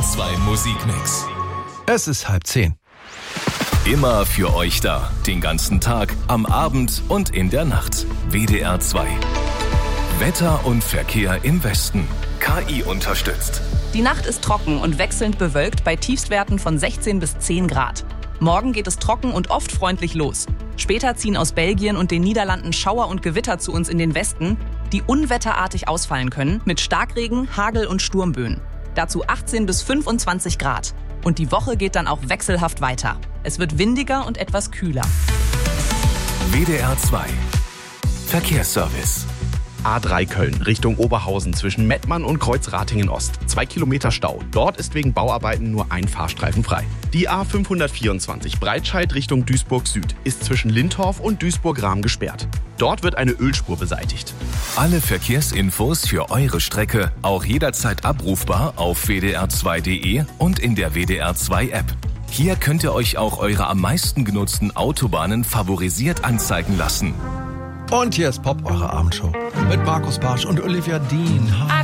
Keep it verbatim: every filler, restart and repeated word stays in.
zwei Musikmix. Es ist halb zehn. Immer für euch da. Den ganzen Tag, am Abend und in der Nacht. W D R zwei. Wetter und Verkehr im Westen. K I unterstützt. Die Nacht ist trocken und wechselnd bewölkt bei Tiefstwerten von sechzehn bis zehn Grad. Morgen geht es trocken und oft freundlich los. Später ziehen aus Belgien und den Niederlanden Schauer und Gewitter zu uns in den Westen, die unwetterartig ausfallen können, mit Starkregen, Hagel und Sturmböen. Dazu achtzehn bis fünfundzwanzig Grad. Und die Woche geht dann auch wechselhaft weiter. Es wird windiger und etwas kühler. W D R zwei. Verkehrsservice. A drei Köln Richtung Oberhausen zwischen Mettmann und Kreuzratingen Ost. Zwei Kilometer Stau. Dort ist wegen Bauarbeiten nur ein Fahrstreifen frei. Die A fünfhundertvierundzwanzig Breitscheid Richtung Duisburg Süd ist zwischen Lintorf und Duisburg-Rahm gesperrt. Dort wird eine Ölspur beseitigt. Alle Verkehrsinfos für eure Strecke auch jederzeit abrufbar auf w d r zwei punkt d e und in der W D R zwei App. Hier könnt ihr euch auch eure am meisten genutzten Autobahnen favorisiert anzeigen lassen. Und hier ist Pop, eure Abendshow. Mit Markus Bartsch und Olivia Dean.